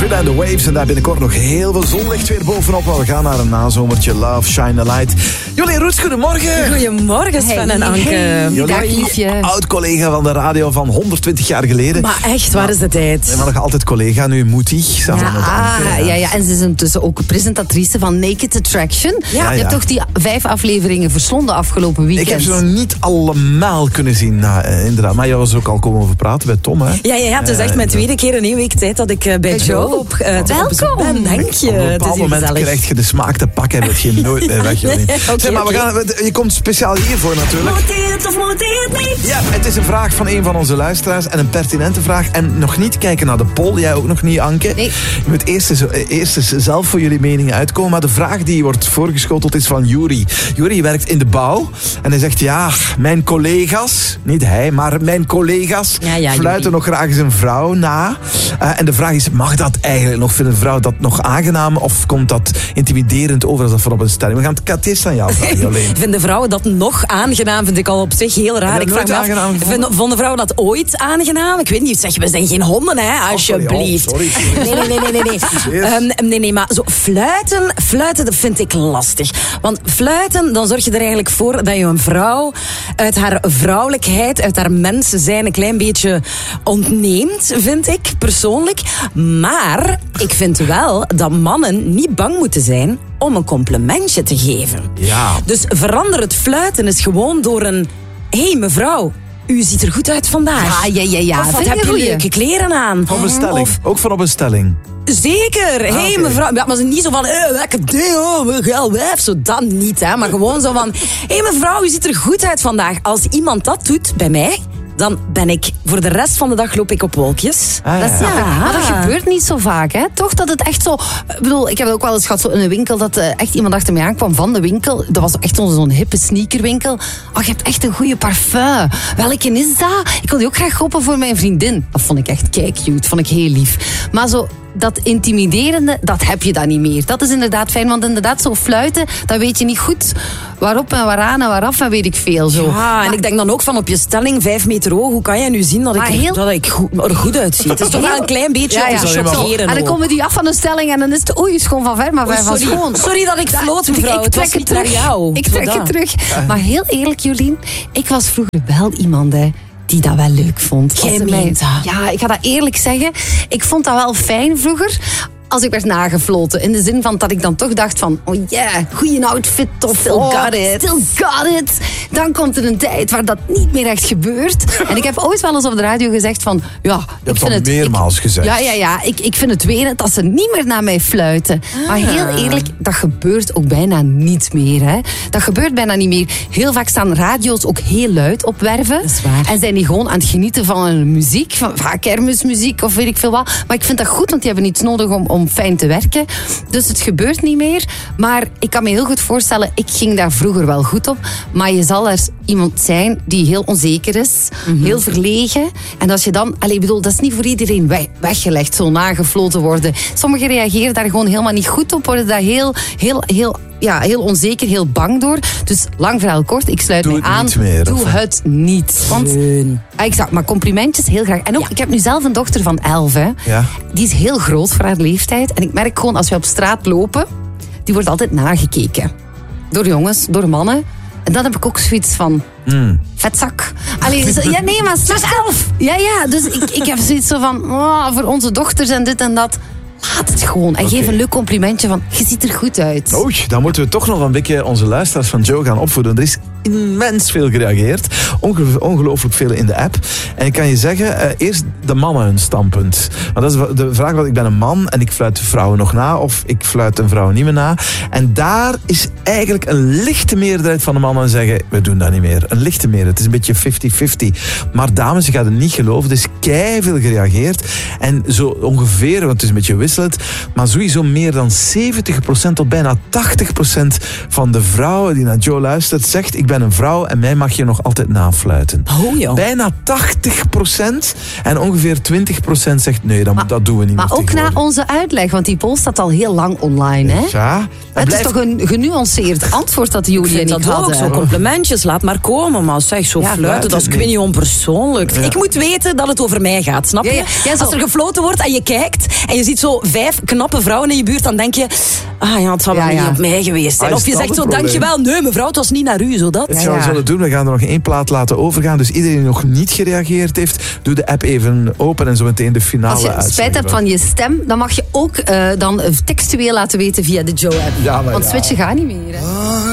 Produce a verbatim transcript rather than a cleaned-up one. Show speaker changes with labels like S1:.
S1: Good and the Waves. En daar binnenkort nog heel veel zonlicht weer bovenop. Maar we gaan naar een nazomertje. Love, Shine a Light. Jolien Roets, goedemorgen.
S2: Goedemorgen, Sven hey, en Anke.
S1: Hey, Jolien, oud-collega van de radio van honderdtwintig jaar geleden.
S2: Maar echt, waar is de tijd?
S1: Maar nog altijd collega, nu moedig.
S3: Ja, ja, ja, ja, en ze is intussen ook presentatrice van Naked Attraction. Ja, ja, je hebt toch die vijf afleveringen verslonden afgelopen weekend?
S1: Ik heb ze nog niet allemaal kunnen zien, nou, inderdaad. Maar jij was ook al komen over praten bij Tom, hè?
S2: Ja, ja, ja, het is echt mijn tweede keer in één week tijd dat ik uh, bij Joe op uh, welkom ben. Dank je.
S1: Op een bepaald moment gezellig. Krijg je de smaak te pakken en dat je nooit meer weg, Jolien. Okay, zeg, maar we gaan, je komt speciaal hiervoor natuurlijk.
S2: Moteert of moteert niet?
S1: Ja, het is een vraag van een van onze luisteraars en een pertinente vraag. En nog niet kijken naar de poll, jij ook nog niet, Anke.
S3: Nee.
S1: Je moet eerst eens, eerst eens zelf voor jullie meningen uitkomen. Maar de vraag die wordt voorgeschoteld is van Juri. Juri werkt in de bouw en hij zegt, ja, mijn collega's, niet hij, maar mijn collega's
S2: ja, ja,
S1: fluiten
S2: Juri.
S1: nog graag eens een vrouw na. Uh, en de vraag is, mag dat eigenlijk nog? Vindt een vrouw dat nog aangenaam of komt dat intimiderend over als dat van op een stelling? We gaan het eerst aan jou vragen, Jolien.
S2: Vinden vrouwen dat nog aangenaam? Vind ik al op zich heel raar.
S1: Ik vraag me af,
S2: vinden, vonden vrouwen dat ooit aangenaam? Ik weet niet, zeg, we zijn geen honden, hè, alsjeblieft.
S1: Oh, sorry, oh, sorry.
S2: Nee, nee, nee, nee, nee. Um, nee, nee, maar zo fluiten, fluiten, dat vind ik lastig. Want fluiten, dan zorg je er eigenlijk voor dat je een vrouw uit haar vrouwelijkheid, uit haar mensen zijn een klein beetje ontneemt, vind ik, persoonlijk. Maar ik vind wel dat mannen niet bang moeten zijn om een complimentje te geven.
S1: Ja.
S2: Dus verander het fluiten is gewoon door een... Hé, hey, mevrouw, u ziet er goed uit vandaag.
S3: Ja, ja, ja. ja.
S2: Of wat heb je leuke kleren aan?
S1: Van een stelling.
S2: Of,
S1: ook van op een stelling.
S2: Zeker. Hé,
S1: ah,
S2: hey,
S1: okay.
S2: mevrouw. Ja, maar ze niet zo van, eh, lekker ding, oh, geil wijf. Zo dan niet, hè. Maar gewoon zo van, hé, hey, mevrouw, u ziet er goed uit vandaag. Als iemand dat doet bij mij, dan ben ik, voor de rest van de dag loop ik op wolkjes.
S1: Ah, ja.
S3: Dat, is, ja. Maar dat gebeurt niet zo vaak, hè? Toch dat het echt zo... Ik bedoel, ik heb het ook wel eens gehad zo in een winkel dat uh, echt iemand achter mij aankwam van de winkel. Dat was echt zo'n, zo'n hippe sneakerwinkel. Oh, je hebt echt een goede parfum. Welke is dat? Ik wil die ook graag kopen voor mijn vriendin. Dat vond ik echt kei cute. Dat vond ik heel lief. Maar zo... Dat intimiderende, dat heb je dan niet meer. Dat is inderdaad fijn, want inderdaad zo fluiten, dan weet je niet goed waarop en waaraan en waaraf en weet ik veel. Zo.
S2: Ja,
S3: maar,
S2: en ik denk dan ook van op je stelling, vijf meter hoog, hoe kan jij nu zien dat ik,
S3: heel,
S2: dat ik goed, er goed uitzie? Het is toch wel een klein beetje
S3: ja, ja,
S2: te chockeren.
S3: En dan komen die af van een stelling en dan is het oei, schoon van ver, maar ver van schoon.
S2: Sorry dat ik floot, mevrouw.
S3: Ik, ik trek het terug. Jou. Ik trek het terug. Maar heel eerlijk, Jolien, ik was vroeger wel iemand, hè, die dat wel leuk vond.
S2: Jij meent dat?
S3: Ja, ik ga dat eerlijk zeggen. Ik vond dat wel fijn vroeger. Als ik werd nagefloten. In de zin van dat ik dan toch dacht van... Oh yeah, goeie outfit. Of
S2: still
S3: oh,
S2: got it.
S3: Still got it. Dan komt er een tijd waar dat niet meer echt gebeurt. En ik heb ooit wel eens op de radio gezegd van... Ja,
S1: Je
S3: ik
S1: hebt
S3: vind
S1: al
S3: het
S1: meermaals
S3: ik,
S1: gezegd.
S3: Ja, ja, ja. Ik, ik vind het weer dat ze niet meer naar mij fluiten. Ah. Maar heel eerlijk, dat gebeurt ook bijna niet meer. Hè. Dat gebeurt bijna niet meer. Heel vaak staan radio's ook heel luid op werven.
S2: Dat is waar.
S3: En zijn die gewoon aan het genieten van een muziek. Van, van kermismuziek of weet ik veel wat. Maar ik vind dat goed, want die hebben iets nodig om, om fijn te werken. Dus het gebeurt niet meer. Maar ik kan me heel goed voorstellen, ik ging daar vroeger wel goed op. Maar je zal er iemand zijn die heel onzeker is. Mm-hmm. Heel verlegen. En als je dan... Allez, ik bedoel, dat is niet voor iedereen weg, weggelegd, zo nagefloten worden. Sommigen reageren daar gewoon helemaal niet goed op. Worden daar heel, heel, heel... Ja, heel onzeker, heel bang door. Dus lang verhaal kort, ik sluit
S1: Doe
S3: mij aan.
S1: Het niet meer,
S3: Doe
S1: of?
S3: het niet. Want, ik zeg, maar complimentjes heel graag. En ook, ja. Ik heb nu zelf een dochter van elf. Hè.
S1: Ja.
S3: Die is heel groot voor haar leeftijd. En ik merk gewoon, als we op straat lopen, die wordt altijd nagekeken. Door jongens, door mannen. En dan heb ik ook zoiets van... Mm. Vetzak. Allee, zo, ja, nee, maar... Straks elf! Ja, ja, dus ik, ik heb zoiets zo van... Oh, voor onze dochters en dit en dat... Laat het gewoon. En okay. Geef een leuk complimentje van... Je ziet er goed uit.
S1: Oei, dan moeten we toch nog een beetje onze luisteraars van Joe gaan opvoeden. Er is immens veel gereageerd. Onge- ongelooflijk veel in de app. En ik kan je zeggen, uh, eerst de mannen hun standpunt. Want dat is de vraag, wat ik ben een man en ik fluit vrouwen nog na. Of ik fluit een vrouw niet meer na. En daar is eigenlijk een lichte meerderheid van de mannen zeggen... We doen dat niet meer. Een lichte meerderheid. Het is een beetje fifty fifty. Maar dames, je gaat het niet geloven. Er is keiveel gereageerd. En zo ongeveer, want het is een beetje wisselend... maar sowieso meer dan zeventig procent tot bijna tachtig procent van de vrouwen die naar Joe luistert... zegt, ik ben een vrouw en mij mag je nog altijd navolgen. gaan fluiten.
S2: Oh, joh.
S1: Bijna tachtig procent en ongeveer twintig procent zegt nee, dat,
S3: Maar-
S1: dat doen we niet
S3: Maar
S1: meer
S3: ook na
S1: tegenwoordig.
S3: onze uitleg, want die poll staat al heel lang online. Hè?
S1: Ja, en
S3: Het
S1: blijft-
S3: is toch een genuanceerd antwoord dat jullie
S2: Ik vind
S3: en ik
S2: dat ook,
S3: hadden.
S2: zo complimentjes, laat maar komen. Maar zeg, zo
S3: Ja,
S2: fluiten,
S1: fluiten,
S2: dat is ik weet niet onpersoonlijk. Ik moet weten dat het over mij gaat, snap je?
S3: Ja, ja, ja, zo.
S2: Als er gefloten wordt en je kijkt en je ziet zo vijf knappe vrouwen in je buurt, dan denk je, ah ja, het zal wel
S3: Ja,
S2: niet
S3: ja.
S2: op mij geweest zijn.
S1: Ah,
S2: Of
S1: is
S2: je
S1: dat
S2: zegt
S1: het
S2: zo,
S1: probleem?
S2: dankjewel, nee mevrouw, het was niet naar u, zo dat.
S1: Weet je
S3: Ja,
S1: wat we
S3: ja.
S1: zullen doen? We gaan er nog één plaat laten overgaan. Dus iedereen die nog niet gereageerd heeft, doe de app even open en zo meteen de finale
S3: Als je
S1: uitzending
S3: spijt hebt van je stem, dan mag je ook eh, dan textueel laten weten via de Joe-app.
S1: Ja, maar
S3: Want
S1: ja.
S3: switchen gaat niet meer. Hè?